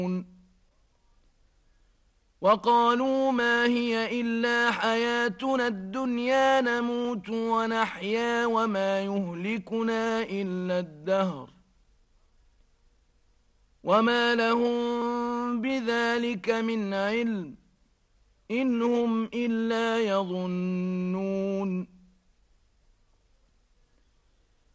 وقالوا ما هي إلا حياتنا الدنيا نموت ونحيا وما يهلكنا إلا الدهر وما لهم بذلك من علم إن هم إلا يظنون